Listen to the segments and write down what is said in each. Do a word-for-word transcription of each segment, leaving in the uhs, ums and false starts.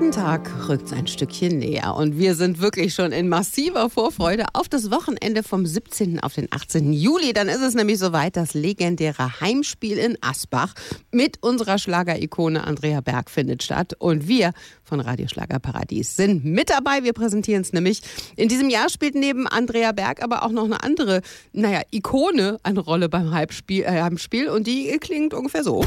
Jeden Tag rückt es ein Stückchen näher und wir sind wirklich schon in massiver Vorfreude auf das Wochenende vom siebzehnten auf den achtzehnten Juli. Dann ist es nämlich soweit, das legendäre Heimspiel in Asbach mit unserer Schlagerikone Andrea Berg findet statt. Und wir von Radio Schlagerparadies sind mit dabei. Wir präsentieren es nämlich. In diesem Jahr spielt neben Andrea Berg aber auch noch eine andere, naja, Ikone eine Rolle beim Heimspiel, äh, Heimspiel und die klingt ungefähr so.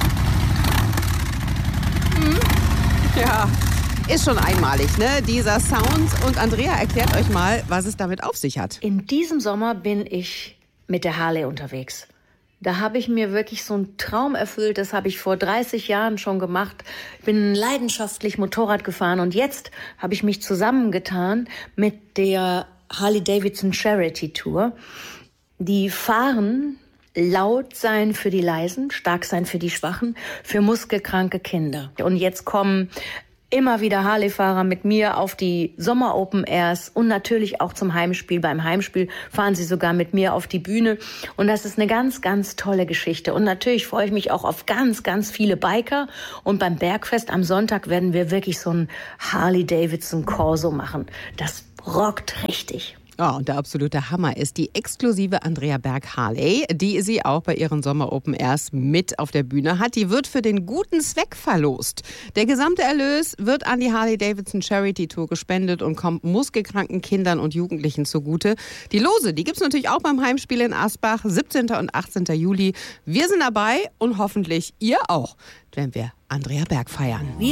Hm. Ja, ist schon einmalig, ne? Dieser Sound. Und Andrea erklärt euch mal, was es damit auf sich hat. In diesem Sommer bin ich mit der Harley unterwegs. Da habe ich mir wirklich so einen Traum erfüllt. Das habe ich vor dreißig Jahren schon gemacht. Ich bin leidenschaftlich Motorrad gefahren und jetzt habe ich mich zusammengetan mit der Harley-Davidson Charity Tour. Die fahren laut sein für die Leisen, stark sein für die Schwachen, für muskelkranke Kinder. Und jetzt kommen immer wieder Harley-Fahrer mit mir auf die Sommer-Open Airs und natürlich auch zum Heimspiel. Beim Heimspiel fahren sie sogar mit mir auf die Bühne. Und das ist eine ganz, ganz tolle Geschichte. Und natürlich freue ich mich auch auf ganz, ganz viele Biker. Und beim Bergfest am Sonntag werden wir wirklich so ein Harley-Davidson-Corso machen. Das rockt richtig. Oh, und der absolute Hammer ist die exklusive Andrea Berg Harley, die sie auch bei ihren Sommer Open Airs mit auf der Bühne hat. Die wird für den guten Zweck verlost. Der gesamte Erlös wird an die Harley-Davidson Charity Tour gespendet und kommt muskelkranken Kindern und Jugendlichen zugute. Die Lose, die gibt's natürlich auch beim Heimspiel in Asbach, siebzehnten und achtzehnten Juli. Wir sind dabei und hoffentlich ihr auch, wenn wir Andrea Berg feiern. Wir